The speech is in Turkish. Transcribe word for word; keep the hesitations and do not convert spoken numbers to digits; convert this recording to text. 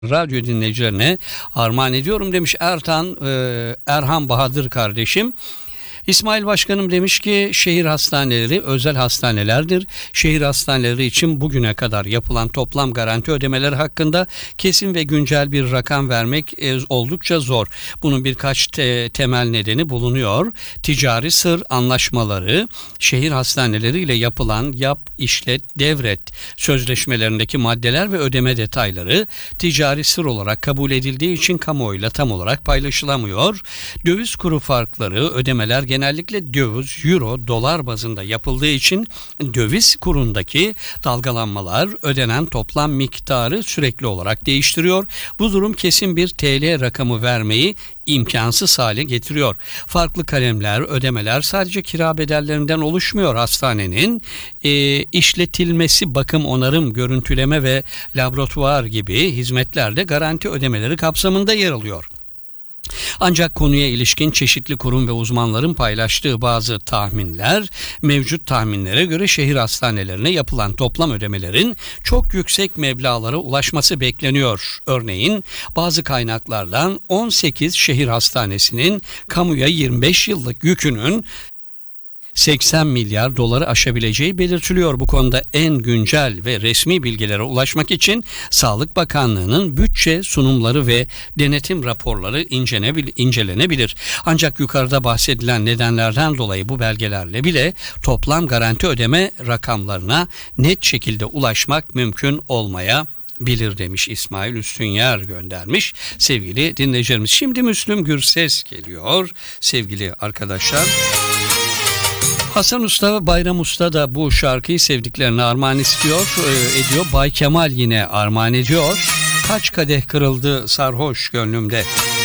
Radyo dinleyicilerine armağan ediyorum demiş Ertan e, Erhan Bahadır kardeşim. İsmail Başkanım demiş ki şehir hastaneleri özel hastanelerdir. Şehir hastaneleri için bugüne kadar yapılan toplam garanti ödemeleri hakkında kesin ve güncel bir rakam vermek e, oldukça zor. Bunun birkaç te- temel nedeni bulunuyor. Ticari sır anlaşmaları, şehir hastaneleri ile yapılan yap, işlet, devret sözleşmelerindeki maddeler ve ödeme detayları ticari sır olarak kabul edildiği için kamuoyuyla tam olarak paylaşılamıyor. Döviz kuru farkları, ödemeler genellikle döviz, euro, dolar bazında yapıldığı için döviz kurundaki dalgalanmalar ödenen toplam miktarı sürekli olarak değiştiriyor. Bu durum kesin bir T L rakamı vermeyi imkansız hale getiriyor. Farklı kalemler, ödemeler sadece kira bedellerinden oluşmuyor. Hastanenin e, işletilmesi, bakım, onarım, görüntüleme ve laboratuvar gibi hizmetlerde garanti ödemeleri kapsamında yer alıyor. Ancak konuya ilişkin çeşitli kurum ve uzmanların paylaştığı bazı tahminler, mevcut tahminlere göre şehir hastanelerine yapılan toplam ödemelerin çok yüksek meblağlara ulaşması bekleniyor. Örneğin bazı kaynaklardan on sekiz şehir hastanesinin kamuya yirmi beş yıllık yükünün seksen milyar doları aşabileceği belirtiliyor. Bu konuda en güncel ve resmi bilgilere ulaşmak için Sağlık Bakanlığı'nın bütçe sunumları ve denetim raporları incelenebilir. Ancak yukarıda bahsedilen nedenlerden dolayı bu belgelerle bile toplam garanti ödeme rakamlarına net şekilde ulaşmak mümkün olmayabilir demiş İsmail Üstünyer göndermiş sevgili dinleyicilerimiz. Şimdi Müslüm Gürses geliyor sevgili arkadaşlar. Hasan Usta ve Bayram Usta da bu şarkıyı sevdiklerine armağan istiyor, e, ediyor. Bay Kemal yine armağan ediyor. Kaç kadeh kırıldı sarhoş gönlümde.